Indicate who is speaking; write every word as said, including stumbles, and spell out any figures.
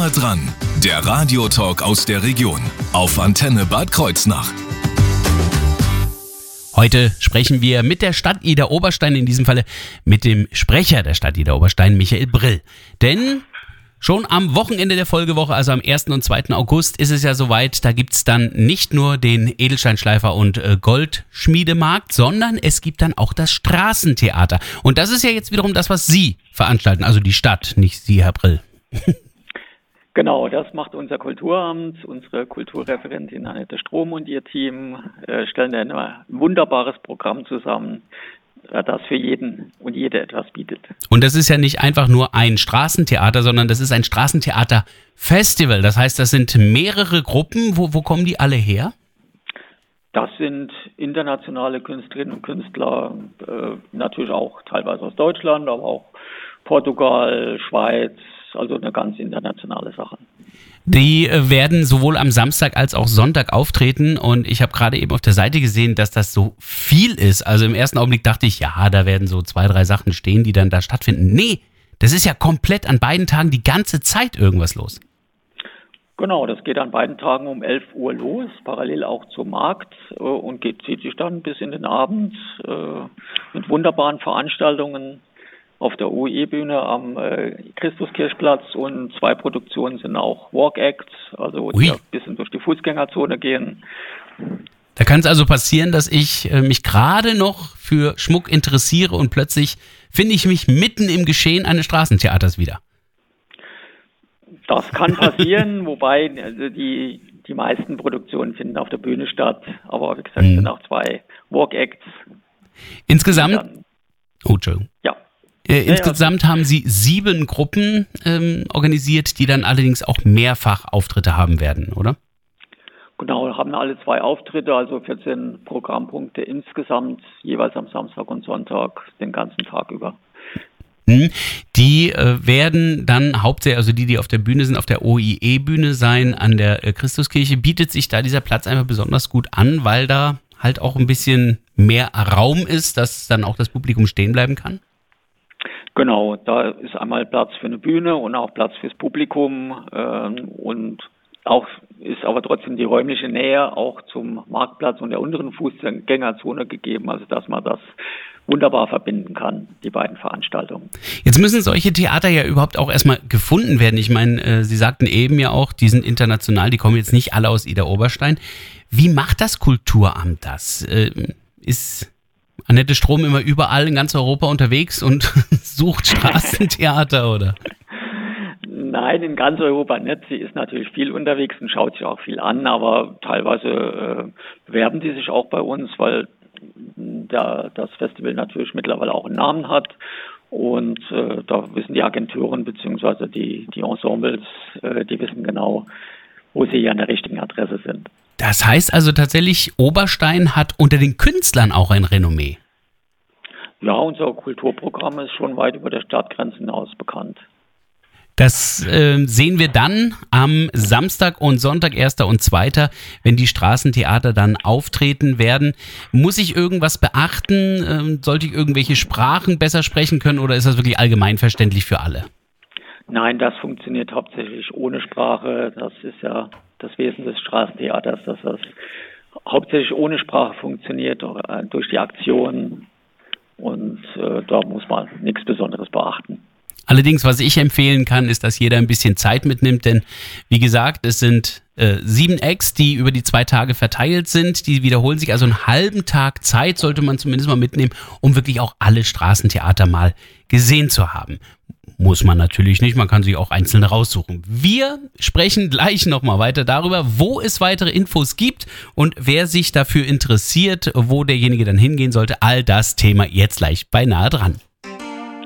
Speaker 1: Nahe dran, der Radiotalk aus der Region auf Antenne Bad Kreuznach.
Speaker 2: Heute sprechen wir mit der Stadt Idar-Oberstein, in diesem Falle mit dem Sprecher der Stadt Idar-Oberstein, Michael Brill. Denn schon am Wochenende der Folgewoche, also am ersten und zweiten August, ist es ja soweit, da gibt es dann nicht nur den Edelsteinschleifer- und äh, Goldschmiedemarkt, sondern es gibt dann auch das Straßentheater. Und das ist ja jetzt wiederum das, was Sie veranstalten, also die Stadt, nicht Sie, Herr Brill.
Speaker 3: Genau, das macht unser Kulturamt, unsere Kulturreferentin Annette Strom und ihr Team äh, stellen ein wunderbares Programm zusammen, äh, das für jeden und jede etwas bietet.
Speaker 2: Und das ist ja nicht einfach nur ein Straßentheater, sondern das ist ein Straßentheater-Festival. Das heißt, das sind mehrere Gruppen. Wo, wo kommen die alle her?
Speaker 3: Das sind internationale Künstlerinnen und Künstler, äh, natürlich auch teilweise aus Deutschland, aber auch Portugal, Schweiz, also eine ganz internationale Sache.
Speaker 2: Die werden sowohl am Samstag als auch Sonntag auftreten und ich habe gerade eben auf der Seite gesehen, dass das so viel ist. Also im ersten Augenblick dachte ich, ja, da werden so zwei, drei Sachen stehen, die dann da stattfinden. Nee, das ist ja komplett an beiden Tagen die ganze Zeit irgendwas los.
Speaker 3: Genau, das geht an beiden Tagen um elf Uhr los, parallel auch zum Markt äh, und geht, zieht sich dann bis in den Abend äh, mit wunderbaren Veranstaltungen auf der O E-Bühne am äh, Christuskirchplatz, und zwei Produktionen sind auch Walk-Acts, also die ein bisschen durch die Fußgängerzone gehen.
Speaker 2: Da kann es also passieren, dass ich äh, mich gerade noch für Schmuck interessiere und plötzlich finde ich mich mitten im Geschehen eines Straßentheaters wieder.
Speaker 3: Das kann passieren, wobei also die, die meisten Produktionen finden auf der Bühne statt, aber wie gesagt, es hm. sind auch zwei Walk-Acts.
Speaker 2: Insgesamt?
Speaker 3: Dann,
Speaker 2: oh, Entschuldigung.
Speaker 3: Ja.
Speaker 2: Äh, insgesamt haben Sie sieben Gruppen ähm, organisiert, die dann allerdings auch mehrfach Auftritte haben werden, oder?
Speaker 3: Genau, haben alle zwei Auftritte, also vierzehn Programmpunkte insgesamt, jeweils am Samstag und Sonntag den ganzen Tag über.
Speaker 2: Die äh, werden dann hauptsächlich, also die, die auf der Bühne sind, auf der O I E-Bühne sein, an der äh, Christuskirche. Bietet sich da dieser Platz einfach besonders gut an, weil da halt auch ein bisschen mehr Raum ist, dass dann auch das Publikum stehen bleiben kann?
Speaker 3: Genau, da ist einmal Platz für eine Bühne und auch Platz fürs Publikum ähm, und auch ist aber trotzdem die räumliche Nähe auch zum Marktplatz und der unteren Fußgängerzone gegeben, also dass man das wunderbar verbinden kann, die beiden Veranstaltungen.
Speaker 2: Jetzt müssen solche Theater ja überhaupt auch erstmal gefunden werden. Ich meine, äh, Sie sagten eben ja auch, die sind international, die kommen jetzt nicht alle aus Idar-Oberstein. Wie macht das Kulturamt das? Äh, ist Annette Strom immer überall in ganz Europa unterwegs und sucht Straßentheater, oder?
Speaker 3: Nein, in ganz Europa nicht. Sie ist natürlich viel unterwegs und schaut sich auch viel an, aber teilweise äh, bewerben die sich auch bei uns, weil da das Festival natürlich mittlerweile auch einen Namen hat. Und äh, da wissen die Agenturen bzw. die, die Ensembles, äh, die wissen genau, wo sie hier an der richtigen Adresse sind.
Speaker 2: Das heißt also tatsächlich, Oberstein hat unter den Künstlern auch ein Renommee.
Speaker 3: Ja, unser Kulturprogramm ist schon weit über der Stadtgrenzen hinaus bekannt.
Speaker 2: Das äh, sehen wir dann am Samstag und Sonntag, erster und zweiter, wenn die Straßentheater dann auftreten werden. Muss ich irgendwas beachten? Ähm, sollte ich irgendwelche Sprachen besser sprechen können oder ist das wirklich allgemeinverständlich für alle?
Speaker 3: Nein, das funktioniert hauptsächlich ohne Sprache. Das ist ja das Wesen des Straßentheaters, dass das hauptsächlich ohne Sprache funktioniert, durch die Aktion. Und äh, da muss man nichts Besonderes beachten.
Speaker 2: Allerdings, was ich empfehlen kann, ist, dass jeder ein bisschen Zeit mitnimmt, denn wie gesagt, es sind äh, sieben Acts, die über die zwei Tage verteilt sind, die wiederholen sich, also einen halben Tag Zeit sollte man zumindest mal mitnehmen, um wirklich auch alle Straßentheater mal gesehen zu haben. Muss man natürlich nicht, man kann sich auch einzelne raussuchen. Wir sprechen gleich nochmal weiter darüber, wo es weitere Infos gibt und wer sich dafür interessiert, wo derjenige dann hingehen sollte. All das Thema jetzt gleich bei Nahe dran.